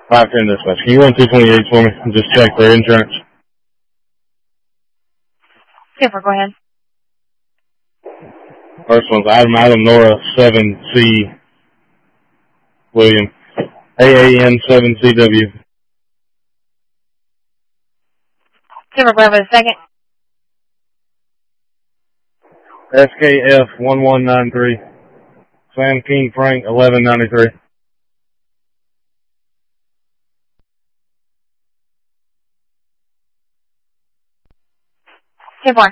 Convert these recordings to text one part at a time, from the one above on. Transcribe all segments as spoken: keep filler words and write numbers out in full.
five ten dispatch. Can you run two twenty-eight for me and just check for insurance? Skipper, go ahead. First one's Adam Adam Nora seven C William. A A N seven C W. Skipper, Bravo, second. S K F one one nine three. Sam King Frank eleven ninety-three. ten four.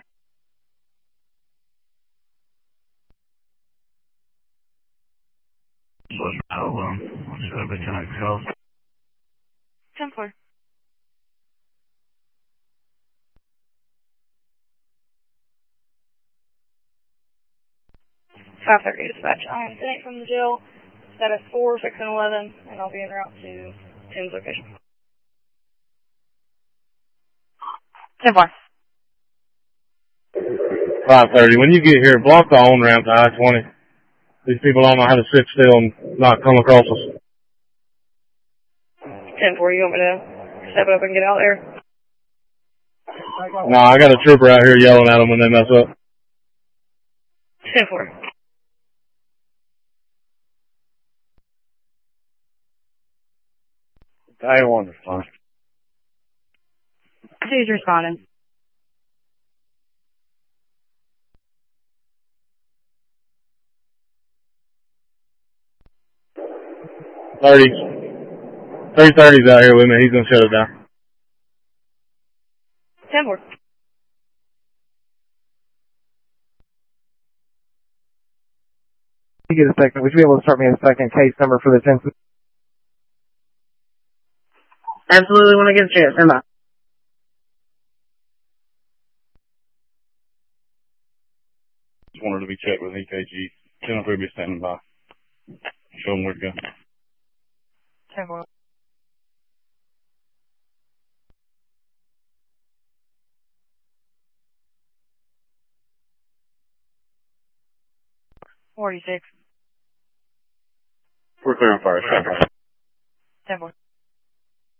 Oh, um, I'll just go to the connect calls. ten four. five thirty dispatch. I'm sitting from the jail. Status four, six, and eleven, and I'll be en route to Tim's location. ten four. five thirty. When you get here, block the on ramp to I twenty. These people don't know how to sit still and not come across us. ten four, you want me to step up and get out there? No, I got a trooper out here yelling at them when they mess up. ten four. I want to respond. Who's responding? thirty. three thirty's out here with me. He's going to shut it down. ten four. You get a second. Would you be able to start me a second case number for this incident? Absolutely, when I get a chance. Stand by. Just wanted to be checked with E K G. ten oh three be standing by. Show them where to go. ten four. forty-six. We're clear on fire. ten four.